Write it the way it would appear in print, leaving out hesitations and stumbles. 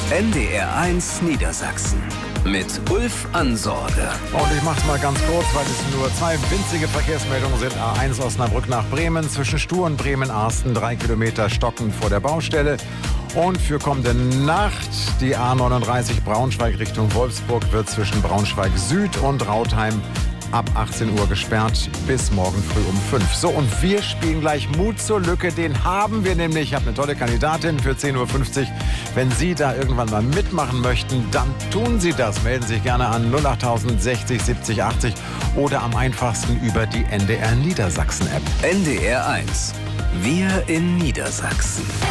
NDR1 Niedersachsen mit Ulf Ansorge. Und ich mache es mal ganz kurz, weil es nur 2 winzige Verkehrsmeldungen sind. A1 Osnabrück nach Bremen, zwischen Stuhr und Bremen-Arsten 3 Kilometer stockend vor der Baustelle. Und für kommende Nacht die A39 Braunschweig Richtung Wolfsburg wird zwischen Braunschweig Süd und Rautheim ab 18 Uhr gesperrt bis morgen früh um 5. So, und wir spielen gleich Mut zur Lücke. Den haben wir nämlich. Ich habe eine tolle Kandidatin für 10.50 Uhr. Wenn Sie da irgendwann mal mitmachen möchten, dann tun Sie das. Melden Sie sich gerne an 08000 60 70 80 oder am einfachsten über die NDR Niedersachsen App. NDR1. Wir in Niedersachsen.